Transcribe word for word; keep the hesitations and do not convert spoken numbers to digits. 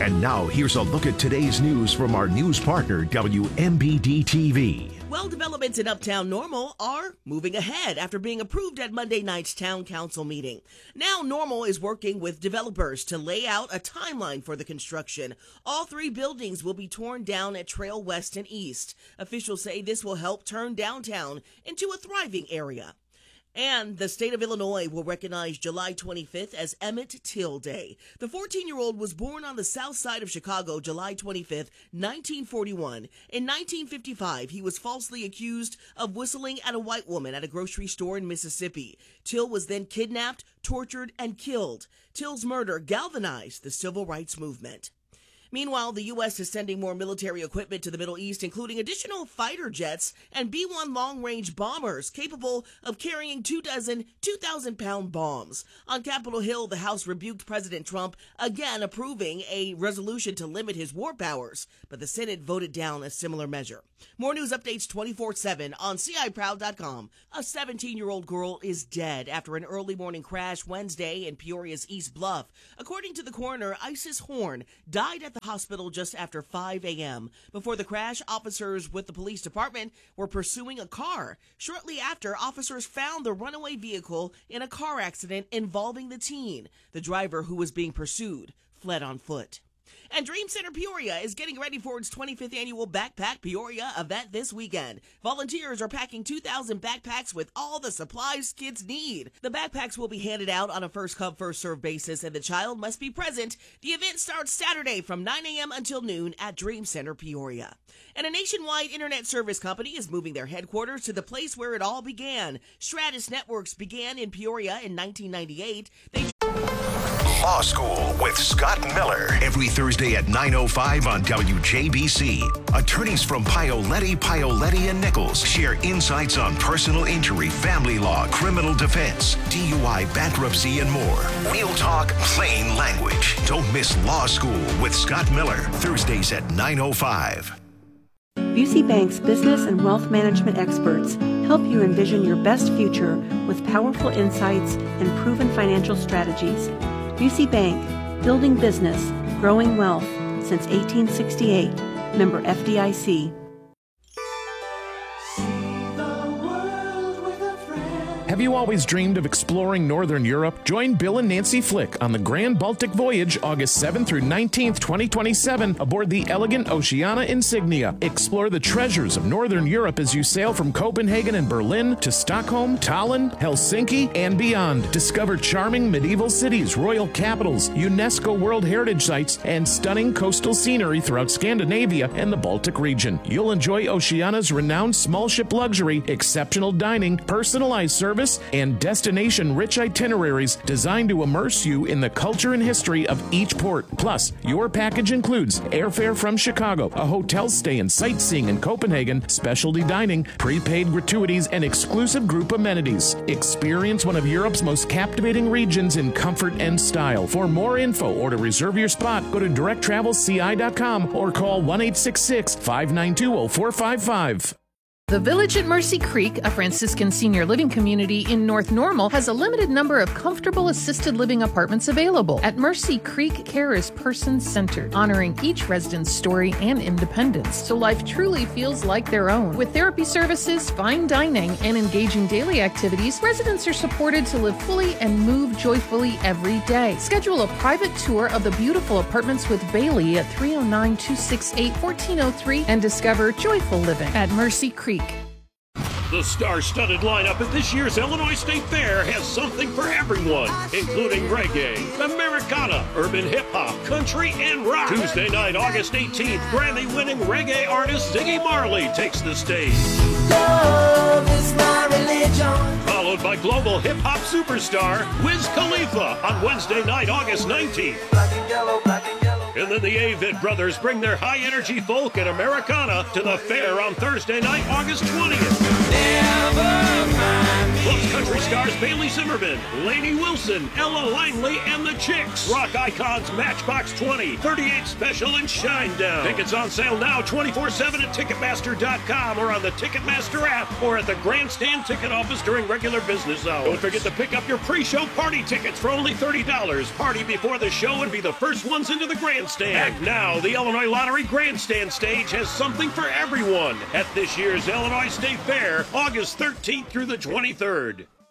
And now, here's a look at today's news from our news partner, W M B D T V. Well, developments in Uptown Normal are moving ahead after being approved at Monday night's town council meeting. Now, Normal is working with developers to lay out a timeline for the construction. All three buildings will be torn down at Trail West and East. Officials say this will help turn downtown into a thriving area. And the state of Illinois will recognize July twenty-fifth as Emmett Till Day. The fourteen-year-old was born on the south side of Chicago, July twenty-fifth, nineteen forty-one. In nineteen fifty-five, he was falsely accused of whistling at a white woman at a grocery store in Mississippi. Till was then kidnapped, tortured, and killed. Till's murder galvanized the civil rights movement. Meanwhile, the U S is sending more military equipment to the Middle East, including additional fighter jets and B one long-range bombers capable of carrying two dozen two thousand pound bombs. On Capitol Hill, the House rebuked President Trump, again approving a resolution to limit his war powers, but the Senate voted down a similar measure. More news updates twenty-four seven on C I Proud dot com. A seventeen-year-old girl is dead after an early morning crash Wednesday in Peoria's East Bluff. According to the coroner, Isis Horn died at the hospital just after five a.m. Before the crash, officers with the police department were pursuing a car. Shortly after, officers found the runaway vehicle in a car accident involving the teen. The driver, who was being pursued, fled on foot. And Dream Center Peoria is getting ready for its twenty-fifth annual Backpack Peoria event this weekend. Volunteers are packing two thousand backpacks with all the supplies kids need. The backpacks will be handed out on a first-come, first-served basis, and the child must be present. The event starts Saturday from nine a.m. until noon at Dream Center Peoria. And a nationwide internet service company is moving their headquarters to the place where it all began. Stratus Networks began in Peoria in nineteen ninety-eight. They Law School with Scott Miller. Every Thursday at nine oh five on W J B C. Attorneys from Pioletti, Pioletti and Nichols share insights on personal injury, family law, criminal defense, D U I, bankruptcy, and more. Real talk, plain language. Don't miss Law School with Scott Miller. Thursdays at nine oh five. Busey Bank's business and wealth management experts help you envision your best future with powerful insights and proven financial strategies. Busey Bank, building business, growing wealth since eighteen sixty-eight. Member F D I C. Have you always dreamed of exploring Northern Europe? Join Bill and Nancy Flick on the Grand Baltic Voyage August seventh through nineteenth, twenty twenty-seven aboard the elegant Oceana Insignia. Explore the treasures of Northern Europe as you sail from Copenhagen and Berlin to Stockholm, Tallinn, Helsinki, and beyond. Discover charming medieval cities, royal capitals, UNESCO World Heritage Sites, and stunning coastal scenery throughout Scandinavia and the Baltic region. You'll enjoy Oceana's renowned small ship luxury, exceptional dining, personalized service, and destination-rich itineraries designed to immerse you in the culture and history of each port. Plus, your package includes airfare from Chicago, a hotel stay and sightseeing in Copenhagen, specialty dining, prepaid gratuities, and exclusive group amenities. Experience one of Europe's most captivating regions in comfort and style. For more info or to reserve your spot, go to direct travel C I dot com or call one eight six six, five nine two, zero four five five. The Village at Mercy Creek, a Franciscan senior living community in North Normal, has a limited number of comfortable assisted living apartments available. At Mercy Creek, care is person-centered, honoring each resident's story and independence, so life truly feels like their own. With therapy services, fine dining, and engaging daily activities, residents are supported to live fully and move joyfully every day. Schedule a private tour of the beautiful apartments with Bailey at three oh nine, two six eight, one four oh three and discover joyful living at Mercy Creek. The star-studded lineup at this year's Illinois State Fair has something for everyone, including reggae, Americana, urban hip-hop, country, and rock. Tuesday night, August eighteenth, Grammy-winning reggae artist Ziggy Marley takes the stage. Love is my religion. Followed by global hip-hop superstar Wiz Khalifa on Wednesday night, August nineteenth. Black and yellow, black and yellow. And then the Avett Brothers bring their high-energy folk and Americana to the fair on Thursday night, August twentieth. Plus country stars Bailey Zimmerman, Lainey Wilson, Ella Langley, and the Chicks. Rock Icons Matchbox twenty, thirty-eight Special, and Shinedown. Tickets on sale now twenty-four seven at Ticketmaster dot com or on the Ticketmaster app or at the Grandstand ticket office during regular business hours. Don't forget to pick up your pre-show party tickets for only thirty dollars. Party before the show and be the first ones into the Grandstand. And now, the Illinois Lottery Grandstand stage has something for everyone at this year's Illinois State Fair, August thirteenth through the twenty-third.